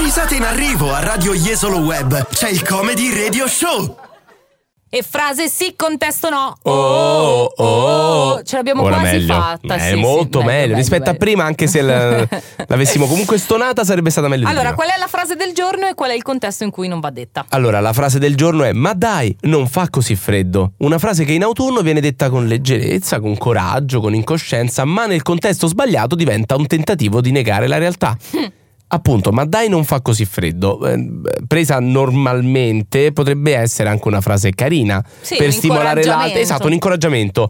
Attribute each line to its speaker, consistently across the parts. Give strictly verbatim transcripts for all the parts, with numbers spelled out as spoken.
Speaker 1: Risate in arrivo a Radio Jesolo Web. C'è il Comedy Radio Show.
Speaker 2: E frase sì, contesto no.
Speaker 3: Oh, oh, oh.
Speaker 2: Ce l'abbiamo
Speaker 3: Ora
Speaker 2: quasi
Speaker 3: meglio.
Speaker 2: fatta.
Speaker 3: È
Speaker 2: sì,
Speaker 3: molto
Speaker 2: sì,
Speaker 3: meglio,
Speaker 2: meglio
Speaker 3: rispetto
Speaker 2: meglio.
Speaker 3: a prima, anche se la- l'avessimo comunque stonata sarebbe stata meglio. di
Speaker 2: Allora,
Speaker 3: prima.
Speaker 2: qual è la frase del giorno e qual è il contesto in cui non va detta?
Speaker 3: Allora, la frase del giorno è: ma dai, non fa così freddo. Una frase che in autunno viene detta con leggerezza, con coraggio, con incoscienza, ma nel contesto sbagliato diventa un tentativo di negare la realtà. Appunto, ma dai, non fa così freddo. Eh, presa normalmente potrebbe essere anche una frase carina,
Speaker 2: Sì,
Speaker 3: per
Speaker 2: un
Speaker 3: stimolare l'altro.
Speaker 2: incoraggiamento.
Speaker 3: Esatto, un incoraggiamento.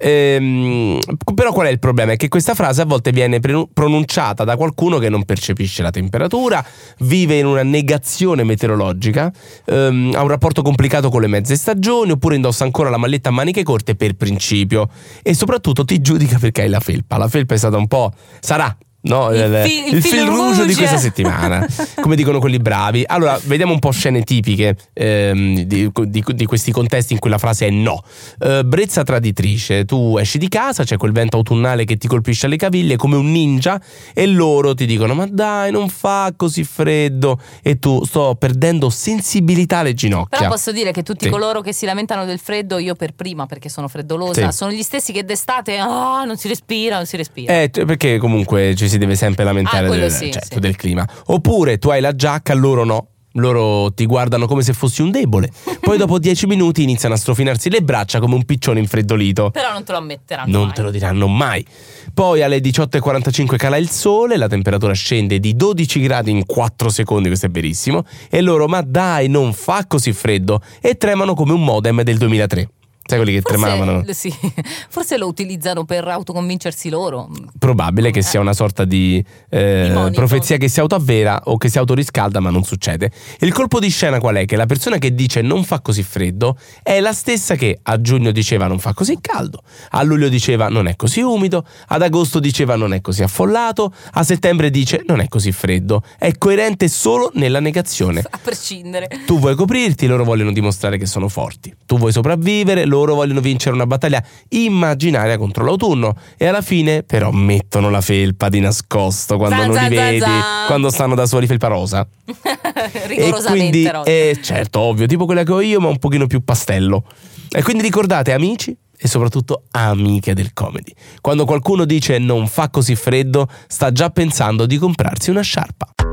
Speaker 3: Ehm, però qual è il problema? È che questa frase a volte viene pre- pronunciata da qualcuno che non percepisce la temperatura, vive in una negazione meteorologica, ehm, ha un rapporto complicato con le mezze stagioni, oppure indossa ancora la maglietta a maniche corte per principio, e soprattutto ti giudica perché hai la felpa. La felpa è stata un po'... sarà No,
Speaker 2: Il
Speaker 3: il,
Speaker 2: fi- il
Speaker 3: il
Speaker 2: fil
Speaker 3: fil rouge
Speaker 2: rouge.
Speaker 3: di questa settimana, come dicono quelli bravi. Allora, vediamo un po' scene tipiche ehm, di, di, di questi contesti in cui la frase è no. Eh, brezza traditrice: tu esci di casa, c'è quel vento autunnale che ti colpisce alle caviglie come un ninja, e loro ti dicono: ma dai, non fa così freddo, e tu: sto perdendo sensibilità alle ginocchia.
Speaker 2: Però posso dire che tutti
Speaker 3: Sì.
Speaker 2: coloro che si lamentano del freddo, io per prima, perché sono freddolosa,
Speaker 3: Sì.
Speaker 2: sono gli stessi che d'estate ah, non si respira, non si respira.
Speaker 3: Eh, cioè, perché comunque ci si deve sempre lamentare
Speaker 2: Ah, quello
Speaker 3: del,
Speaker 2: sì,
Speaker 3: certo,
Speaker 2: sì.
Speaker 3: del clima. Oppure tu hai la giacca, loro no. Loro ti guardano come se fossi un debole. Poi dopo dieci minuti iniziano a strofinarsi le braccia come un piccione infreddolito.
Speaker 2: Però non te lo ammetteranno
Speaker 3: Non
Speaker 2: mai.
Speaker 3: te lo diranno mai. Poi alle diciotto e quarantacinque cala il sole, la temperatura scende di dodici gradi in quattro secondi, questo è verissimo, e loro: ma dai, non fa così freddo, e tremano come un modem del duemilatré. Sai quelli che tremavano?
Speaker 2: Forse, sì, forse lo utilizzano per autoconvincersi loro.
Speaker 3: Probabile che sia una sorta di, eh,
Speaker 2: Di monito.
Speaker 3: profezia che si autoavvera o che si autoriscalda, ma non succede. Il colpo di scena qual è? Che la persona che dice non fa così freddo è la stessa che a giugno diceva non fa così caldo, a luglio diceva non è così umido, ad agosto diceva non è così affollato, a settembre dice non è così freddo. È coerente solo nella negazione.
Speaker 2: A prescindere.
Speaker 3: Tu vuoi coprirti, loro vogliono dimostrare che sono forti. Tu vuoi sopravvivere, loro vogliono vincere una battaglia immaginaria contro l'autunno. E alla fine però mettono la felpa di nascosto quando
Speaker 2: Zan,
Speaker 3: non
Speaker 2: zan,
Speaker 3: li
Speaker 2: zan,
Speaker 3: vedi,
Speaker 2: zan.
Speaker 3: quando stanno da soli, felpa rosa.
Speaker 2: Rigorosamente
Speaker 3: e quindi
Speaker 2: rosa.
Speaker 3: è certo, ovvio, tipo quella che ho io, ma un pochino più pastello. E quindi ricordate, amici e soprattutto amiche del comedy, quando qualcuno dice non fa così freddo, sta già pensando di comprarsi una sciarpa.